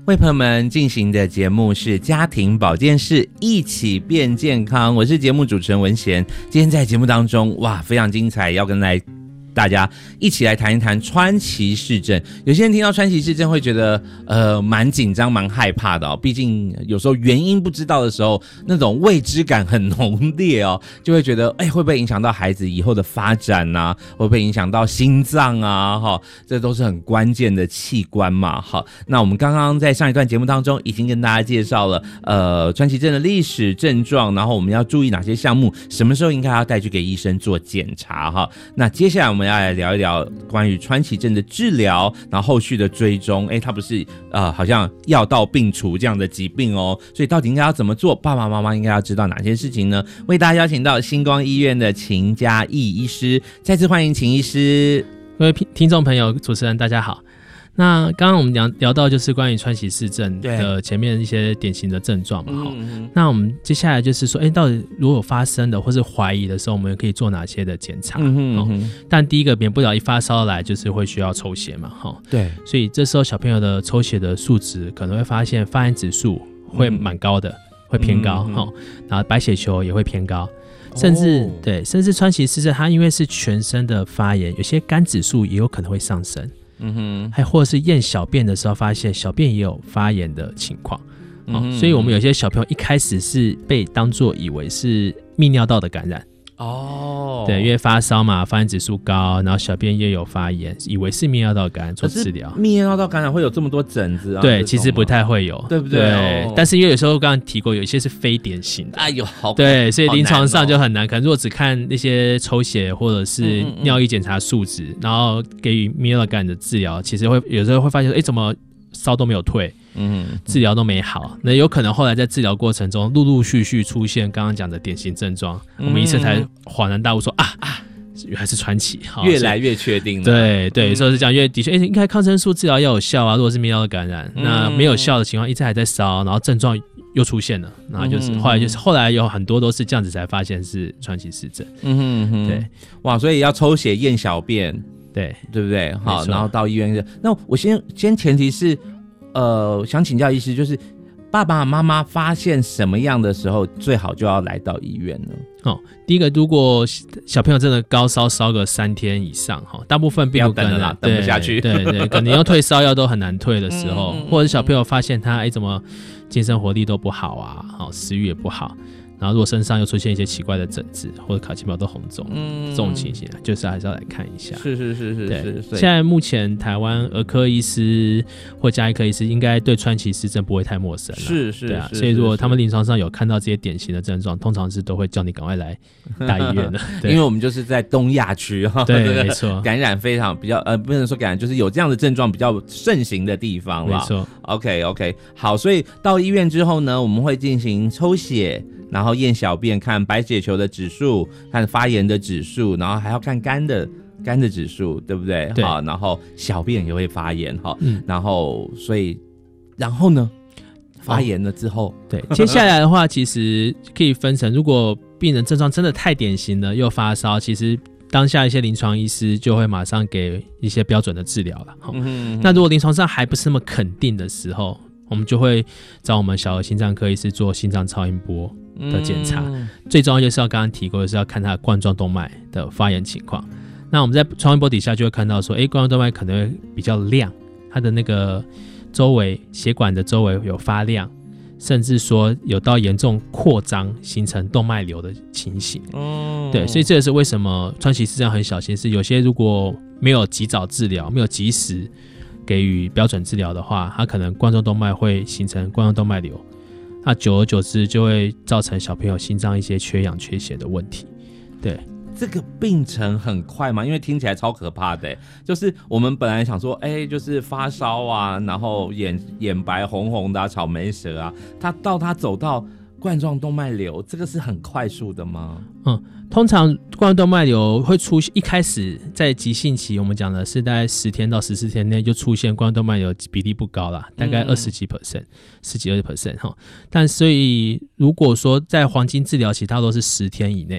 为朋友们进行的节目是家庭保健室，一起变健康。我是节目主持人文贤。今天在节目当中，哇，非常精彩，要跟大家一起来谈一谈川崎氏症。有些人听到川崎氏症会觉得蛮紧张蛮害怕的哦，毕竟有时候原因不知道的时候，那种未知感很浓烈哦，就会觉得会不会影响到孩子以后的发展啊，会不会影响到心脏啊，这都是很关键的器官嘛。好，那我们刚刚在上一段节目当中已经跟大家介绍了川崎症的历史症状，然后我们要注意哪些项目，什么时候应该要带去给医生做检查哈。那接下来我们要来聊一聊关于川崎症的治疗，然后后续的追踪。它不是好像药到病除这样的疾病哦，所以到底应该要怎么做？爸爸妈妈应该要知道哪些事情呢？为大家邀请到星光医院的秦嘉义医师，再次欢迎秦医师。 各位听众朋友，主持人大家好。那刚刚我们聊到就是关于川崎氏症的前面一些典型的症状嘛，那我们接下来就是说，到底如果发生的或是怀疑的时候，我们可以做哪些的检查？但第一个免不了一发烧来就是会需要抽血嘛， 对， 所以这时候小朋友的抽血的数值可能会发现发炎指数会蛮高的，会偏高，然后白血球也会偏高。甚至川崎氏症它因为是全身的发炎，有些肝指数也有可能会上升。还或者是验小便的时候发现小便也有发炎的情况，所以我们有些小朋友一开始是被当作以为是泌尿道的感染对，因为发烧嘛，发炎指数高，然后小便也有发炎，以为是泌尿道感染做治疗。 泌尿道感染会有这么多疹子啊？ 对，其实不太会有， 对不对？ 对，但是因为有时候刚刚提过，有一些是非典型的， 好对，所以临床上就很难。可能如果只看那些抽血或者是尿液检查数值，然后给予泌尿道感染的治疗，其实会有时候会发现，怎么烧都没有退，治疗都没好，那有可能后来在治疗过程中陆陆续续出现刚刚讲的典型症状，我们医生才恍然大悟说原来是川崎， 越来越确定了。 对，有时候是这样，因为的确应该抗生素治疗要有效啊，如果是泌尿道感染，那没有效的情况，一直还在烧，然后症状又出现了，然后后来有很多都是这样子才发现是川崎氏症。对， 哇，所以要抽血验小便。 对不对？好，然后到医院。那我先前提是，想请教医师，就是爸爸妈妈发现什么样的时候最好就要来到医院呢？ 第一个，如果小朋友真的高烧烧个3天以上，大部分并不可能等不下去， 对，可能要退烧药都很难退的时候，或者小朋友发现他怎么精神活力都不好啊，食欲也不好。然后如果身上又出现一些奇怪的疹子或者卡其毛都红肿，这种情形就是还是要来看一下。 是。 现在目前台湾儿科医师或家医科医师应该对川崎氏症不会太陌生了。 是， 对啊。所以如果他们临床上有看到这些典型的症状，通常是都会叫你赶快来大医院的。 因为我们就是在东亚区对，没错， 感染非常比较不能说感染，就是有这样的症状比较盛行的地方啦。 没错。 OK， 好，所以到医院之后呢，我们会进行抽血。然后验小便，看白血球的指数，看发炎的指数，然后还要看肝的指数，对不对？ 对。 好，然后小便也会发炎然后呢？发炎了之后， 对，接下来的话，其实可以分成，如果病人症状真的太典型了，又发烧，其实当下一些临床医师就会马上给一些标准的治疗了。那如果临床上还不是那么肯定的时候，我们就会找我们小儿心脏科医师做心脏超音波的检查，最重要就是要刚刚提过的是要看它的冠状动脉的发炎情况。那我们在超音波底下就会看到说，冠状动脉可能会比较亮，它的那个周围血管的周围有发亮，甚至说有到严重扩张形成动脉瘤的情形。对，所以这也是为什么川崎氏症很小心，是有些如果没有及早治疗，没有及时给予标准治疗的话，它可能冠状动脉会形成冠状动脉瘤，那久而久之就会造成小朋友心脏一些缺氧缺血的问题。对， 这个病程很快嘛，因为听起来超可怕的，就是我们本来想说就是发烧啊，然后眼白红红的草莓舌啊，他走到冠状动脉瘤，这个是很快速的吗？ 通常冠状动脉瘤会出现，一开始在急性期，我们讲的是大概10天到14天内就出现冠状动脉瘤，比例不高啦，大概20几%，10几20%。但所以如果说在黄金治疗期，它都是10天以内。